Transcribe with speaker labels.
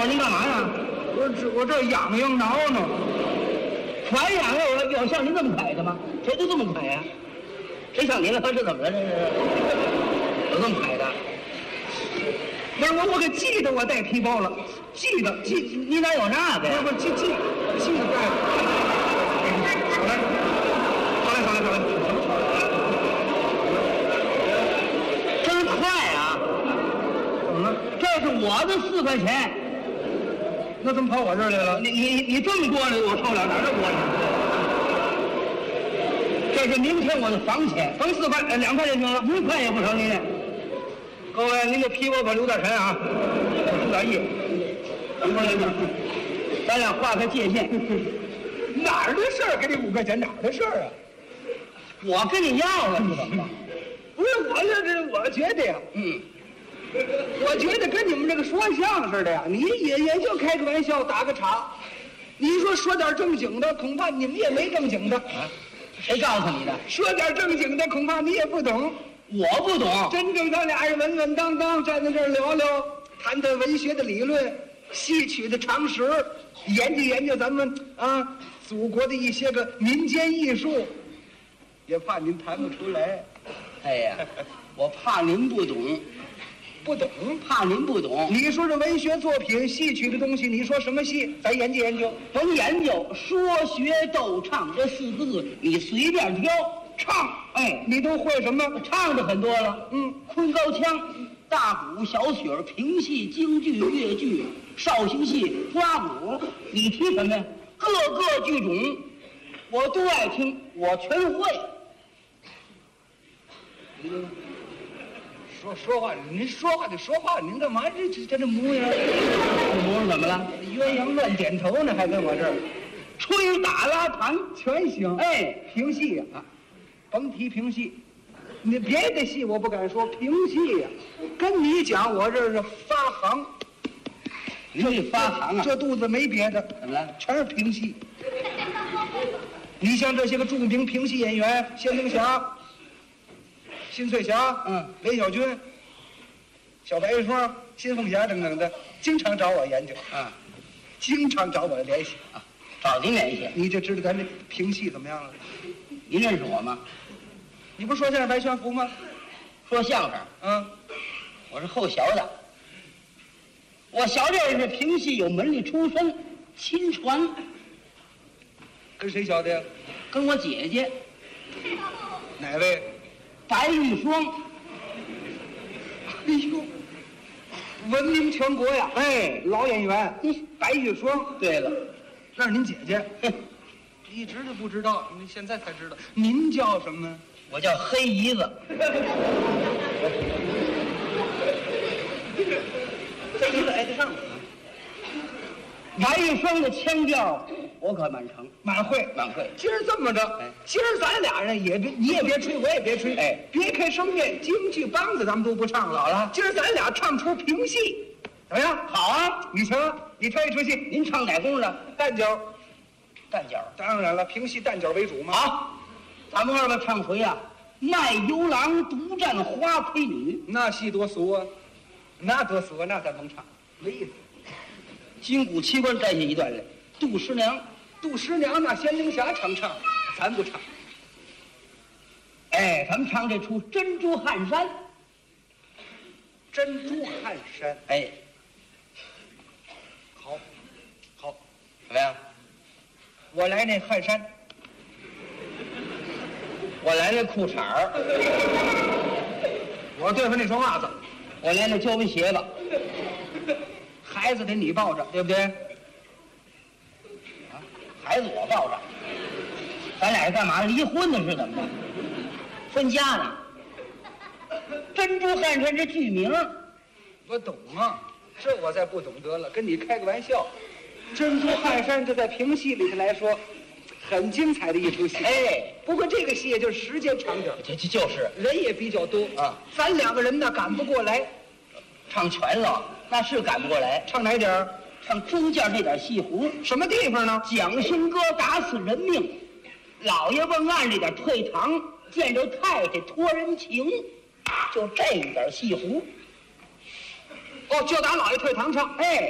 Speaker 1: 说您干嘛呀？
Speaker 2: 我这痒痒挠呢。
Speaker 1: 快痒有像您这么快的吗？谁都这么快呀？谁像您了？这怎么了？这是有这么快的？
Speaker 2: 不是我给记得我带皮包了，记
Speaker 1: 你哪有那个呀？
Speaker 2: 不记得带。好嘞，
Speaker 1: 真快啊！
Speaker 2: 怎么了？
Speaker 1: 这是我的4块钱。
Speaker 2: 那怎么跑我这儿来了？
Speaker 1: 你这么多呢，我受不了，哪儿这多呢？这是明天我的房钱，
Speaker 2: 房4块，2块就行了
Speaker 1: ，1块也不成，您这。
Speaker 2: 各位，您这皮包可留点神啊，注点意。
Speaker 1: 咱俩划开界限。
Speaker 2: 哪儿的事儿？给你5块钱，哪儿的事儿啊？
Speaker 1: 我跟你要了是怎么着？
Speaker 2: 不是我觉得呀，我觉得跟你们这个说相声的呀，你也就开个玩笑，打个岔。你说点正经的，恐怕你们也没正经的。
Speaker 1: 啊，谁告诉你的？
Speaker 2: 说点正经的，恐怕你也不懂。
Speaker 1: 我不懂。
Speaker 2: 真正咱俩人稳稳当当站在这儿聊聊，谈谈文学的理论、戏曲的常识，研究咱们祖国的一些个民间艺术，也怕您谈不出来。
Speaker 1: 哎呀，我怕您不懂。
Speaker 2: 不懂，
Speaker 1: 怕您不懂。
Speaker 2: 你说这文学作品、戏曲的东西，你说什么戏，咱研究。
Speaker 1: 甭研究，说学逗唱这4个字，你随便挑。
Speaker 2: 唱，
Speaker 1: 哎，
Speaker 2: 你都会什么？
Speaker 1: 唱的很多了。昆高腔、大鼓、小曲、评戏、京剧、越剧、绍兴戏、花鼓，你提什么呀？各个剧种，我都爱听，我全会。
Speaker 2: 说话，您说话就说话，您干嘛这模样？
Speaker 1: 这模样怎么了？
Speaker 2: 鸳鸯乱点头呢，还跟我这儿
Speaker 1: 吹打拉弹
Speaker 2: 全行。
Speaker 1: 哎，
Speaker 2: 评戏呀，甭提评戏，你别的戏我不敢说，评戏呀，跟你讲，我这是发行。
Speaker 1: 您这发行啊？
Speaker 2: 这肚子没别的，
Speaker 1: 怎么了？
Speaker 2: 全是评戏。你像这些个著名评戏演员，谢灵霞、辛翠霞、雷小军、小白玉霜、金凤霞等等的，经常找我研究经常找我联系
Speaker 1: 找您联系，
Speaker 2: 你就知道咱这评戏怎么样了。
Speaker 1: 您认识我吗？
Speaker 2: 你不是说相声白全福吗？
Speaker 1: 说相声，我是后学的。我小这是评戏有门里出身，亲传。
Speaker 2: 跟谁学的呀？
Speaker 1: 跟我姐姐。
Speaker 2: 哪位？
Speaker 1: 白玉霜。
Speaker 2: 哎呦，闻名全国呀！
Speaker 1: 哎，
Speaker 2: 老演员，白玉霜。
Speaker 1: 对了，
Speaker 2: 那是您姐姐。一直就不知道，你现在才知道。您叫什么？
Speaker 1: 我叫黑姨子。
Speaker 2: 这一个挨得上。
Speaker 1: 白玉霜的腔调我可满成，
Speaker 2: 满会。今儿这么着，今儿咱俩人你也别吹，我也别吹，别开声乐，京剧梆子咱们都不唱了。好了，今儿咱俩唱出评戏，怎么样？
Speaker 1: 好啊，
Speaker 2: 你瞧，你挑一出戏，
Speaker 1: 您唱哪功的？
Speaker 2: 旦角。当然了，评戏旦角为主嘛。
Speaker 1: 好，咱们二位唱回卖油郎独占花魁女，
Speaker 2: 那戏多俗啊，那多俗啊，那咱甭唱，没意思。
Speaker 1: 金鼓七关摘下一段来，杜十娘那仙灵侠常唱，咱不唱。哎，咱们唱这出珍珠汗衫。
Speaker 2: 珍珠汗衫，
Speaker 1: 哎，
Speaker 2: 好，
Speaker 1: 怎么样？
Speaker 2: 我来那汗衫，
Speaker 1: 我来那裤衩儿，
Speaker 2: 我对付那双袜子，
Speaker 1: 我来那胶皮鞋子。
Speaker 2: 孩子得你抱着，对不对？
Speaker 1: 孩子我抱着，咱俩是干嘛？离婚的是怎么着？分家呢？珍珠汗衫这剧名，
Speaker 2: 我懂啊，这我再不懂得了，跟你开个玩笑。珍珠汗衫这在评戏里头来说，很精彩的一出戏。
Speaker 1: 哎，
Speaker 2: 不过这个戏也就时间长点，
Speaker 1: 就是
Speaker 2: 人也比较多
Speaker 1: 啊。
Speaker 2: 咱两个人呢赶不过来，
Speaker 1: 唱全了那是赶不过来。
Speaker 2: 唱哪点儿？
Speaker 1: 唱中间这点戏胡。
Speaker 2: 什么地方呢？
Speaker 1: 蒋兴哥打死人命，老爷问案这点退堂，见着太太托人情，就这一点戏胡。
Speaker 2: 哦，就打老爷退堂唱。
Speaker 1: 哎，